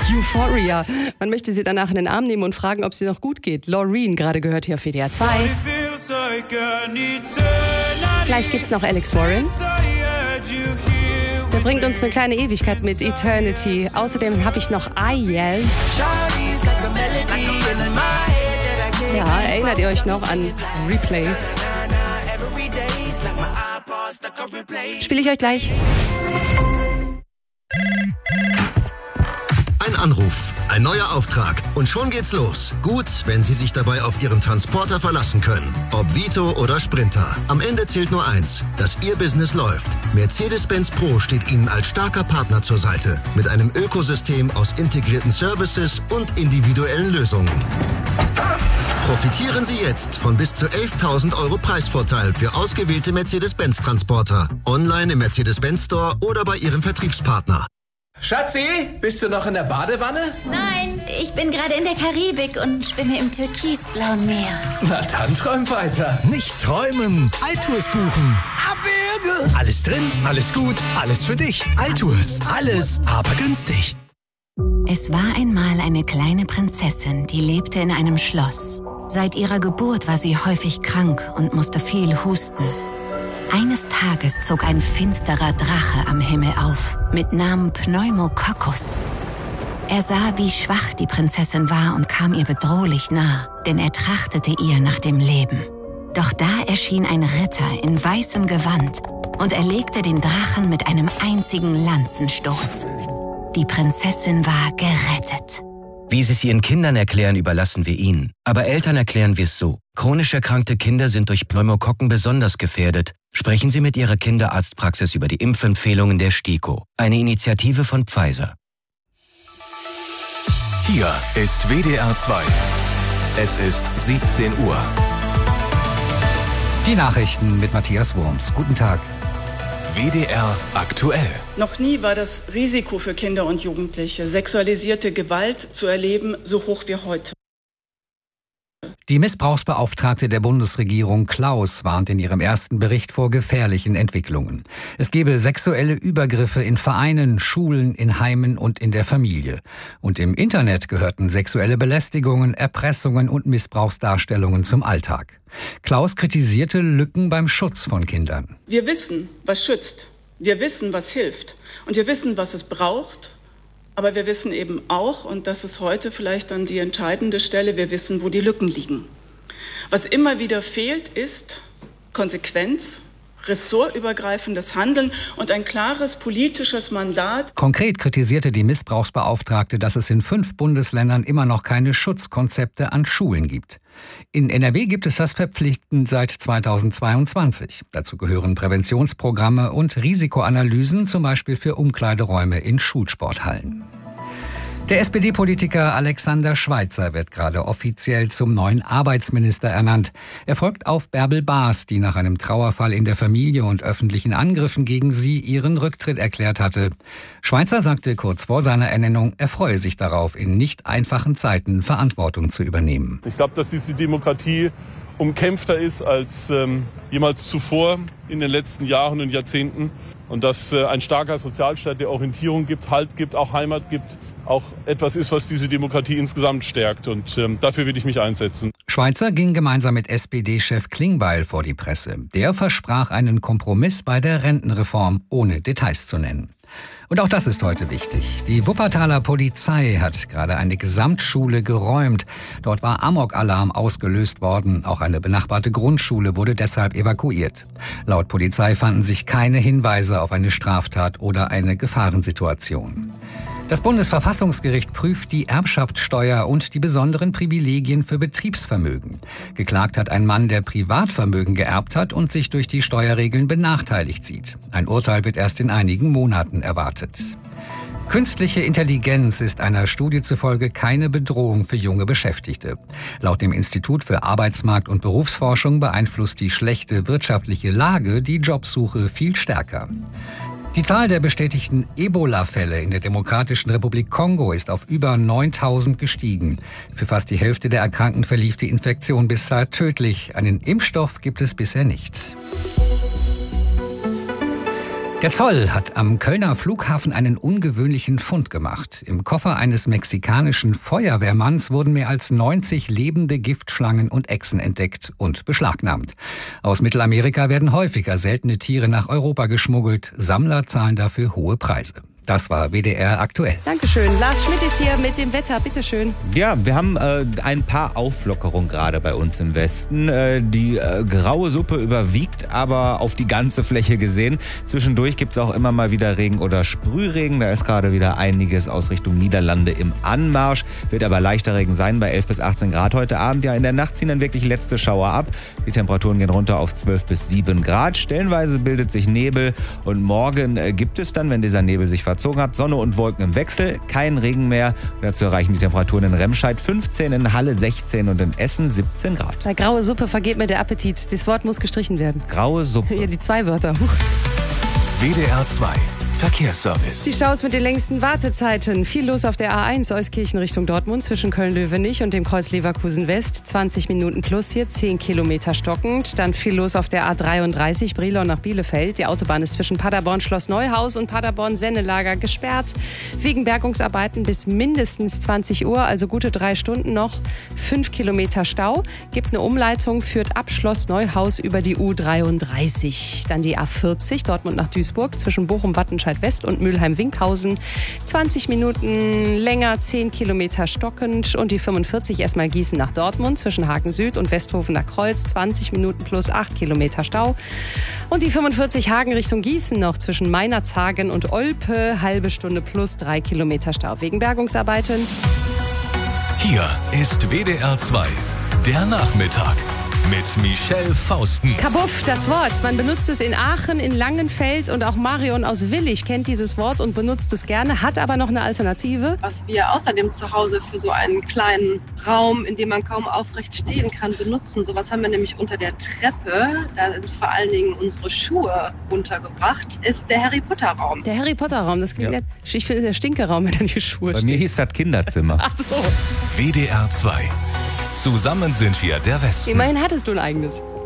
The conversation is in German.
Euphoria. Man möchte sie danach in den Arm nehmen und fragen, ob sie noch gut geht. Loreen, gerade gehört hier auf WDR 2. Gleich gibt's noch Alex Warren. Der bringt uns eine kleine Ewigkeit mit Eternity. Außerdem habe ich noch Yes. Ja, erinnert ihr euch noch an Replay? Spiele ich euch gleich. Ein Anruf, ein neuer Auftrag und schon geht's los. Gut, wenn Sie sich dabei auf Ihren Transporter verlassen können. Ob Vito oder Sprinter. Am Ende zählt nur eins, dass Ihr Business läuft. Mercedes-Benz Pro steht Ihnen als starker Partner zur Seite. Mit einem Ökosystem aus integrierten Services und individuellen Lösungen. Profitieren Sie jetzt von bis zu 11.000 € Preisvorteil für ausgewählte Mercedes-Benz-Transporter. Online im Mercedes-Benz Store oder bei Ihrem Vertriebspartner. Schatzi, bist du noch in der Badewanne? Nein, ich bin gerade in der Karibik und schwimme im türkisblauen Meer. Na dann träum weiter. Nicht träumen, Altours buchen. Abwürge! Alles drin, alles gut, alles für dich. Altours, alles, aber günstig. Es war einmal eine kleine Prinzessin, die lebte in einem Schloss. Seit ihrer Geburt war sie häufig krank und musste viel husten. Eines Tages zog ein finsterer Drache am Himmel auf, mit Namen Pneumococcus. Er sah, wie schwach die Prinzessin war und kam ihr bedrohlich nah, denn er trachtete ihr nach dem Leben. Doch da erschien ein Ritter in weißem Gewand und erlegte den Drachen mit einem einzigen Lanzenstoß. Die Prinzessin war gerettet. Wie Sie es Ihren Kindern erklären, überlassen wir Ihnen. Aber Eltern erklären wir es so. Chronisch erkrankte Kinder sind durch Pneumokokken besonders gefährdet. Sprechen Sie mit Ihrer Kinderarztpraxis über die Impfempfehlungen der STIKO, eine Initiative von Pfizer. Hier ist WDR 2. Es ist 17 Uhr. Die Nachrichten mit Matthias Wurms. Guten Tag. WDR aktuell. Noch nie war das Risiko für Kinder und Jugendliche, sexualisierte Gewalt zu erleben, so hoch wie heute. Die Missbrauchsbeauftragte der Bundesregierung Klaus warnt in ihrem ersten Bericht vor gefährlichen Entwicklungen. Es gebe sexuelle Übergriffe in Vereinen, Schulen, in Heimen und in der Familie. Und im Internet gehörten sexuelle Belästigungen, Erpressungen und Missbrauchsdarstellungen zum Alltag. Klaus kritisierte Lücken beim Schutz von Kindern. Wir wissen, was schützt. Wir wissen, was hilft. Und wir wissen, was es braucht. Aber wir wissen eben auch, und das ist heute vielleicht dann die entscheidende Stelle, wir wissen, wo die Lücken liegen. Was immer wieder fehlt, ist Konsequenz, ressortübergreifendes Handeln und ein klares politisches Mandat. Konkret kritisierte die Missbrauchsbeauftragte, dass es in 5 Bundesländern immer noch keine Schutzkonzepte an Schulen gibt. In NRW gibt es das verpflichtend seit 2022. Dazu gehören Präventionsprogramme und Risikoanalysen, zum Beispiel für Umkleideräume in Schulsporthallen. Der SPD-Politiker Alexander Schweitzer wird gerade offiziell zum neuen Arbeitsminister ernannt. Er folgt auf Bärbel Baas, die nach einem Trauerfall in der Familie und öffentlichen Angriffen gegen sie ihren Rücktritt erklärt hatte. Schweitzer sagte kurz vor seiner Ernennung, er freue sich darauf, in nicht einfachen Zeiten Verantwortung zu übernehmen. Ich glaube, dass diese Demokratie umkämpfter ist als jemals zuvor in den letzten Jahren und Jahrzehnten. Und dass ein starker Sozialstaat, der Orientierung gibt, Halt gibt, auch Heimat gibt, auch etwas ist, was diese Demokratie insgesamt stärkt. Und dafür will ich mich einsetzen. Schweitzer ging gemeinsam mit SPD-Chef Klingbeil vor die Presse. Der versprach einen Kompromiss bei der Rentenreform, ohne Details zu nennen. Und auch das ist heute wichtig. Die Wuppertaler Polizei hat gerade eine Gesamtschule geräumt. Dort war Amok-Alarm ausgelöst worden. Auch eine benachbarte Grundschule wurde deshalb evakuiert. Laut Polizei fanden sich keine Hinweise auf eine Straftat oder eine Gefahrensituation. Das Bundesverfassungsgericht prüft die Erbschaftssteuer und die besonderen Privilegien für Betriebsvermögen. Geklagt hat ein Mann, der Privatvermögen geerbt hat und sich durch die Steuerregeln benachteiligt sieht. Ein Urteil wird erst in einigen Monaten erwartet. Künstliche Intelligenz ist einer Studie zufolge keine Bedrohung für junge Beschäftigte. Laut dem Institut für Arbeitsmarkt- und Berufsforschung beeinflusst die schlechte wirtschaftliche Lage die Jobsuche viel stärker. Die Zahl der bestätigten Ebola-Fälle in der Demokratischen Republik Kongo ist auf über 9.000 gestiegen. Für fast die Hälfte der Erkrankten verlief die Infektion bisher tödlich. Einen Impfstoff gibt es bisher nicht. Der Zoll hat am Kölner Flughafen einen ungewöhnlichen Fund gemacht. Im Koffer eines mexikanischen Feuerwehrmanns wurden mehr als 90 lebende Giftschlangen und Echsen entdeckt und beschlagnahmt. Aus Mittelamerika werden häufiger seltene Tiere nach Europa geschmuggelt. Sammler zahlen dafür hohe Preise. Das war WDR aktuell. Dankeschön. Lars Schmidt ist hier mit dem Wetter. Bitteschön. Ja, wir haben ein paar Auflockerungen gerade bei uns im Westen. Die graue Suppe überwiegt aber auf die ganze Fläche gesehen. Zwischendurch gibt es auch immer mal wieder Regen oder Sprühregen. Da ist gerade wieder einiges aus Richtung Niederlande im Anmarsch. Wird aber leichter Regen sein bei 11 bis 18 Grad heute Abend. Ja, in der Nacht ziehen dann wirklich letzte Schauer ab. Die Temperaturen gehen runter auf 12 bis 7 Grad. Stellenweise bildet sich Nebel. Und morgen gibt es dann, wenn dieser Nebel sich verzogen hat, Sonne und Wolken im Wechsel, kein Regen mehr. Dazu erreichen die Temperaturen in Remscheid 15, in Halle 16 und in Essen 17 Grad. Bei graue Suppe vergeht mir der Appetit. Das Wort muss gestrichen werden. Graue Suppe. Ja, die 2 Wörter. WDR 2 Verkehrsservice. Die Staus mit den längsten Wartezeiten. Viel los auf der A1 Euskirchen Richtung Dortmund zwischen Köln-Löwenich und dem Kreuz Leverkusen West. 20 Minuten plus hier, 10 Kilometer stockend. Dann viel los auf der A33 Brilon nach Bielefeld. Die Autobahn ist zwischen Paderborn Schloss Neuhaus und Paderborn Sennelager gesperrt. Wegen Bergungsarbeiten bis mindestens 20 Uhr, also gute 3 Stunden noch. 5 Kilometer Stau. Gibt eine Umleitung, führt ab Schloss Neuhaus über die U33. Dann die A40 Dortmund nach Duisburg zwischen Bochum-Wattenscheid West und Mülheim-Winkhausen. 20 Minuten länger, 10 Kilometer stockend. Und die 45 erstmal Gießen nach Dortmund zwischen Hagen Süd und Westhofen nach Kreuz. 20 Minuten plus 8 Kilometer Stau. Und die 45 Hagen Richtung Gießen noch zwischen Meinerzhagen und Olpe. Halbe Stunde plus 3 Kilometer Stau wegen Bergungsarbeiten. Hier ist WDR 2, der Nachmittag. Mit Michelle Fausten. Kabuff, das Wort. Man benutzt es in Aachen, in Langenfeld und auch Marion aus Willich kennt dieses Wort und benutzt es gerne, hat aber noch eine Alternative. Was wir außerdem zu Hause für so einen kleinen Raum, in dem man kaum aufrecht stehen kann, benutzen. Sowas haben wir nämlich unter der Treppe. Da sind vor allen Dingen unsere Schuhe untergebracht. Ist der Harry Potter Raum. Der Harry Potter Raum, das klingt ich finde der Stinkeraum, wenn da die Schuhe stehen. Bei mir hieß das Kinderzimmer. Ach so. WDR 2. Zusammen sind wir der Westen. Immerhin hattest du ein eigenes.